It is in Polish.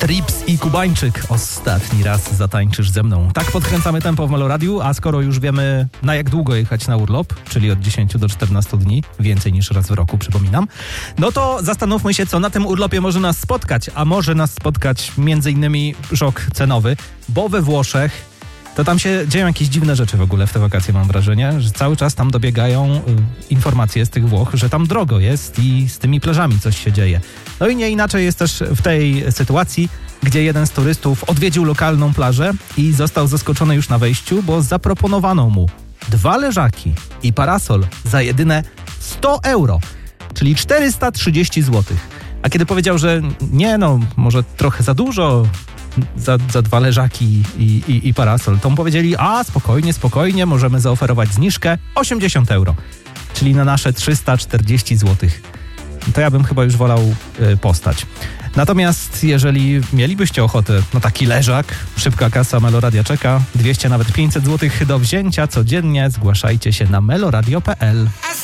Trips i Kubańczyk. Ostatni raz zatańczysz ze mną. Tak podkręcamy tempo w Meloradiu, a skoro już wiemy, na jak długo jechać na urlop, czyli od 10 do 14 dni, więcej niż raz w roku, przypominam, no to zastanówmy się, co na tym urlopie może nas spotkać. A może nas spotkać m.in. szok cenowy, bo we Włoszech to tam się dzieją jakieś dziwne rzeczy w ogóle w te wakacje, mam wrażenie, że cały czas tam dobiegają informacje z tych Włoch, że tam drogo jest i z tymi plażami coś się dzieje. No i nie inaczej jest też w tej sytuacji, gdzie jeden z turystów odwiedził lokalną plażę i został zaskoczony już na wejściu, bo zaproponowano mu 2 leżaki i parasol za jedyne 100 euro, czyli 430 zł. A kiedy powiedział, że nie, no może trochę za dużo, za 2 leżaki i parasol, to mu powiedzieli, a spokojnie, możemy zaoferować zniżkę 80 euro, czyli na nasze 340 zł. To ja bym chyba już wolał postać. Natomiast jeżeli mielibyście ochotę na taki leżak, szybka kasa Meloradia czeka, 200 nawet 500 zł do wzięcia codziennie, zgłaszajcie się na meloradio.pl.